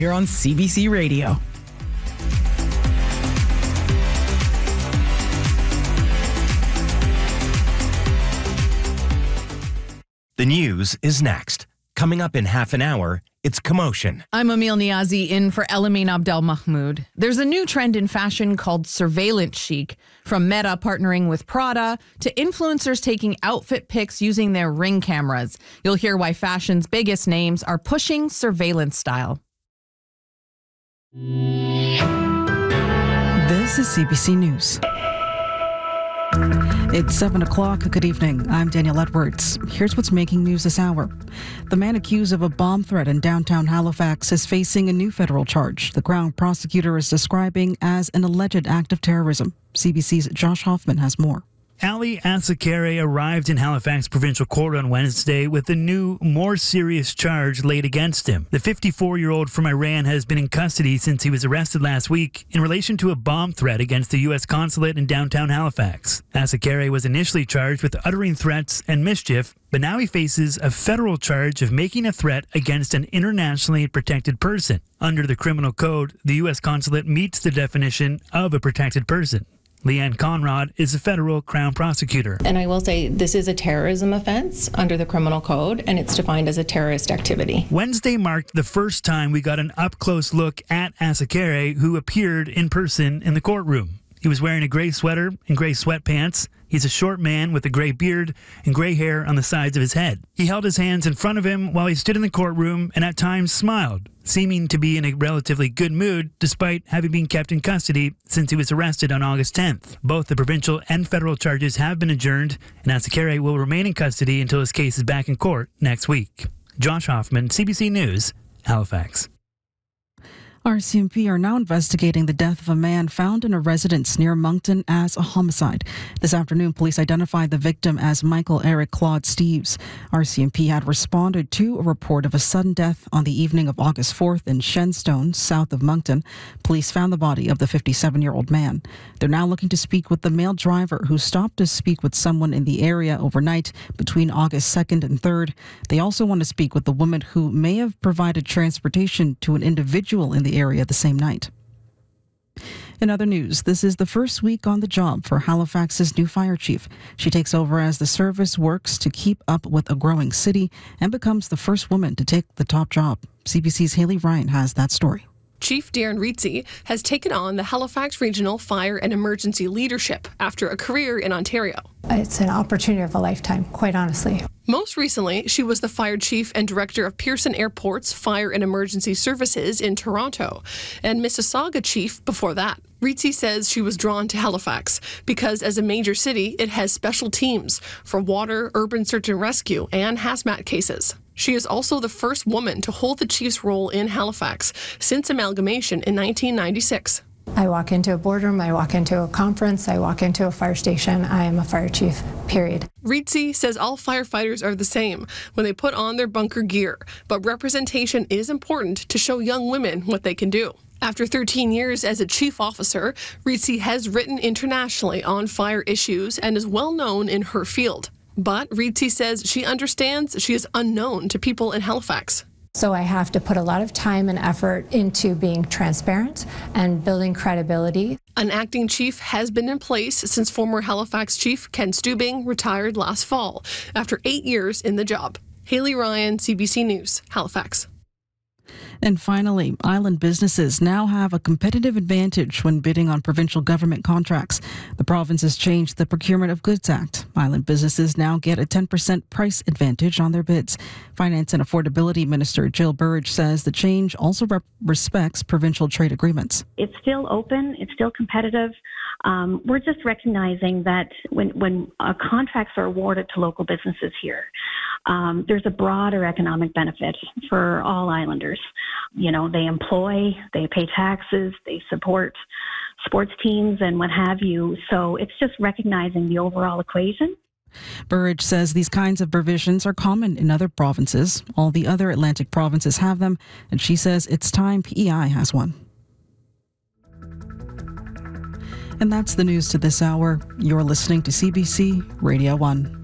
here on CBC Radio. The news is next. Coming up in half an hour, it's Commotion. I'm Emil Niazi in for Elamin Abdel Mahmoud. There's a new trend in fashion called surveillance chic. From Meta partnering with Prada to influencers taking outfit pics using their Ring cameras. You'll hear why fashion's biggest names are pushing surveillance style. This is CBC News. It's 7 o'clock. Good evening. I'm Danielle Edwards. Here's what's making news this hour. The man accused of a bomb threat in downtown Halifax is facing a new federal charge. The Crown prosecutor is describing as an alleged act of terrorism. CBC's Josh Hoffman has more. Ali Asakare arrived in Halifax Provincial Court on Wednesday with a new, more serious charge laid against him. The 54-year-old from Iran has been in custody since he was arrested last week in relation to a bomb threat against the U.S. consulate in downtown Halifax. Asakare was initially charged with uttering threats and mischief, but now he faces a federal charge of making a threat against an internationally protected person. Under the criminal code, the U.S. consulate meets the definition of a protected person. Leanne Conrad is a federal Crown prosecutor. And I will say this is a terrorism offense under the criminal code, and it's defined as a terrorist activity. Wednesday marked the first time we got an up-close look at Asakare, who appeared in person in the courtroom. He was wearing a gray sweater and gray sweatpants. He's a short man with a gray beard and gray hair on the sides of his head. He held his hands in front of him while he stood in the courtroom and at times smiled, seeming to be in a relatively good mood despite having been kept in custody since he was arrested on August 10th. Both the provincial and federal charges have been adjourned, and Asakare will remain in custody until his case is back in court next week. Josh Hoffman, CBC News, Halifax. RCMP are now investigating the death of a man found in a residence near Moncton as a homicide. This afternoon, police identified the victim as Michael Eric Claude Steves. RCMP had responded to a report of a sudden death on the evening of August 4th in Shenstone, south of Moncton. Police found the body of the 57-year-old man. They're now looking to speak with the male driver who stopped to speak with someone in the area overnight between August 2nd and 3rd. They also want to speak with the woman who may have provided transportation to an individual in the area the same night. In other news, this is the first week on the job for Halifax's new fire chief. She takes over as the service works to keep up with a growing city and becomes the first woman to take the top job. CBC's Haley Ryan has that story. Chief Darren Ritzy has taken on the Halifax Regional Fire and Emergency Leadership after a career in Ontario. It's an opportunity of a lifetime, quite honestly. Most recently, she was the fire chief and director of Pearson Airport's Fire and Emergency Services in Toronto, and Mississauga chief before that. Ritzy says she was drawn to Halifax because as a major city, it has special teams for water, urban search and rescue, and hazmat cases. She is also the first woman to hold the chief's role in Halifax since amalgamation in 1996. I walk into a boardroom, I walk into a conference, I walk into a fire station, I am a fire chief, period. Ritzy says all firefighters are the same when they put on their bunker gear, but representation is important to show young women what they can do. After 13 years as a chief officer, Ritzy has written internationally on fire issues and is well known in her field. But Ritzy says she understands she is unknown to people in Halifax. So I have to put a lot of time and effort into being transparent and building credibility. An acting chief has been in place since former Halifax chief Ken Stubing retired last fall after 8 years in the job. Haley Ryan, CBC News, Halifax. And finally, island businesses now have a competitive advantage when bidding on provincial government contracts. The province has changed the Procurement of Goods Act. Island businesses now get a 10% price advantage on their bids. Finance and Affordability Minister Jill Burridge says the change also respects provincial trade agreements. It's still open. It's still competitive. We're just recognizing that when contracts are awarded to local businesses here, there's a broader economic benefit for all islanders. You know, they employ, they pay taxes, they support sports teams and what have you. So it's just recognizing the overall equation. Burridge says these kinds of provisions are common in other provinces. All the other Atlantic provinces have them, and she says it's time PEI has one. And that's the news to this hour. You're listening to CBC Radio 1.